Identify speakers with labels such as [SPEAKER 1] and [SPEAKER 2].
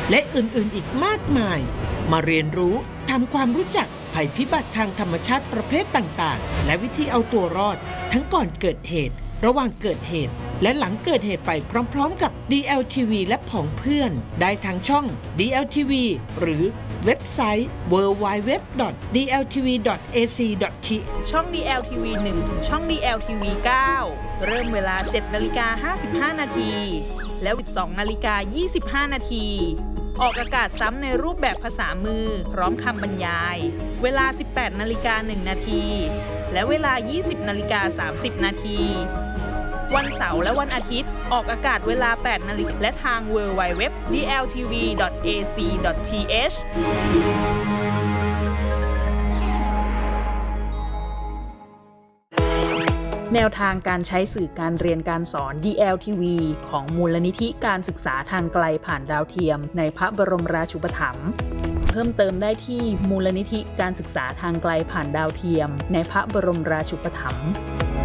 [SPEAKER 1] และอื่นๆอีกมากมายมาเรียนรู้ทำความรู้จักภัยพิบัติทางธรรมชาติประเภทต่างๆและวิธีเอาตัวรอดทั้งก่อนเกิดเหตุระหว่างเกิดเหตุและหลังเกิดเหตุไปพร้อมๆกับ DLTV และผองเพื่อนได้ทางช่อง DLTV หรือเว็บไซต์ www.dltv.ac.th
[SPEAKER 2] ช่อง DLTV 1 ถึงช่อง DLTV 9 เริ่มเวลา 7:55 นาทีและ 12:25 นาทีออกอากาศซ้ำในรูปแบบภาษามือพร้อมคำบรรยายเวลา 18:01 นาทีและเวลา 20:30 นาทีวันเสาร์และวันอาทิตย์ออกอากาศเวลา 8 นาฬิกาและทาง www.dltv.ac.th แนวทางการใช้สื่อการเรียนการสอน DLTV ของมูลนิธิการศึกษาทางไกลผ่านดาวเทียมในพระบรมราชูปถัมภ์เพิ่มเติมได้ที่มูลนิธิการศึกษาทางไกลผ่านดาวเทียมในพระบรมราชูปถัมภ์